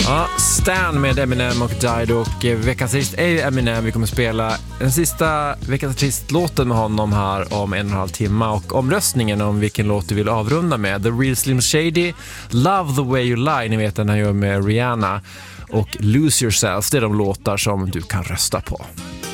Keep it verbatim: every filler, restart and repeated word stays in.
Ja, Stan med Eminem och Dido, och veckans artist är Eminem. Vi kommer spela den sista veckans artist-låten med honom här om en och en halv timme, och omröstningen om vilken låt du vill avrunda med: The Real Slim Shady, Love the Way You Lie, ni vet den han gör med Rihanna, och Lose Yourself. Det är de låtar som du kan rösta på.